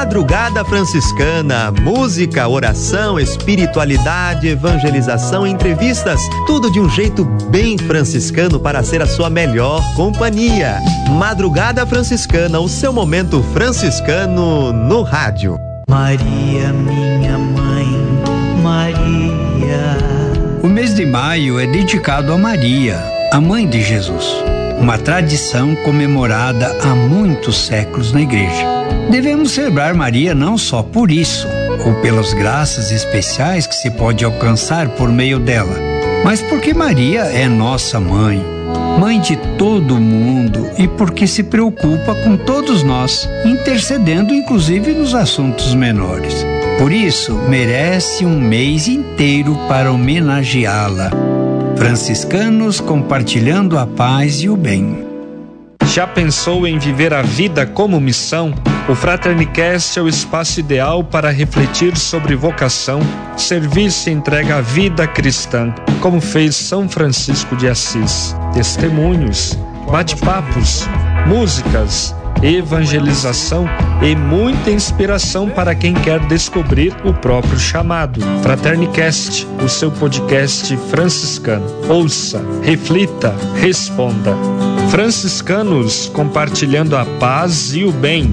Madrugada Franciscana, música, oração, espiritualidade, evangelização, entrevistas, tudo de um jeito bem franciscano para ser a sua melhor companhia. Madrugada Franciscana, o seu momento franciscano no rádio. Maria, minha mãe, Maria. O mês de maio é dedicado a Maria, a mãe de Jesus. Uma tradição comemorada há muitos séculos na igreja. Devemos celebrar Maria não só por isso, ou pelas graças especiais que se pode alcançar por meio dela, mas porque Maria é nossa mãe, mãe de todo mundo, e porque se preocupa com todos nós, intercedendo inclusive nos assuntos menores. Por isso, merece um mês inteiro para homenageá-la. Franciscanos compartilhando a paz e o bem. Já pensou em viver a vida como missão? O Fraternicast é o espaço ideal para refletir sobre vocação, serviço e entrega à vida cristã, como fez São Francisco de Assis. Testemunhos, bate-papos, músicas, evangelização e muita inspiração para quem quer descobrir o próprio chamado. Fraternicast, o seu podcast franciscano. Ouça, reflita, responda. Franciscanos compartilhando a paz e o bem.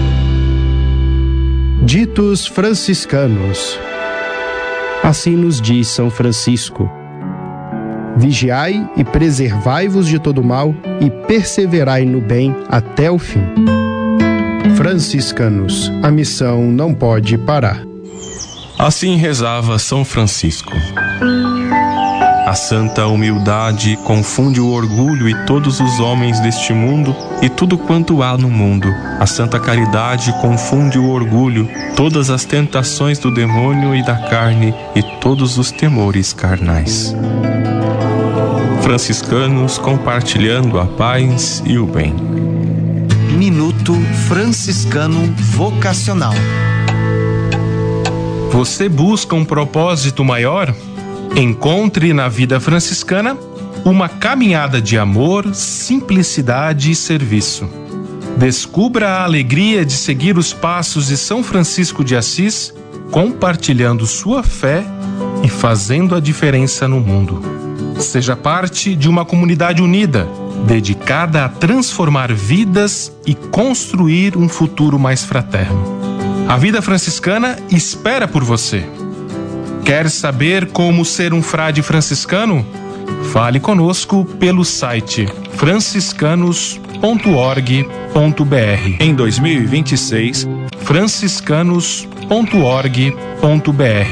Ditos franciscanos. Assim nos diz São Francisco: vigiai e preservai-vos de todo mal e perseverai no bem até o fim. Franciscanos, a missão não pode parar. Assim rezava São Francisco. A santa humildade confunde o orgulho e todos os homens deste mundo e tudo quanto há no mundo. A santa caridade confunde o orgulho, todas as tentações do demônio e da carne e todos os temores carnais. Franciscanos compartilhando a paz e o bem. Minuto Franciscano Vocacional. Você busca um propósito maior? Encontre na vida franciscana uma caminhada de amor, simplicidade e serviço. Descubra a alegria de seguir os passos de São Francisco de Assis, compartilhando sua fé e fazendo a diferença no mundo. Seja parte de uma comunidade unida, dedicada a transformar vidas e construir um futuro mais fraterno. A vida franciscana espera por você. Quer saber como ser um frade franciscano? Fale conosco pelo site franciscanos.org.br. Em 2026, franciscanos.org.br.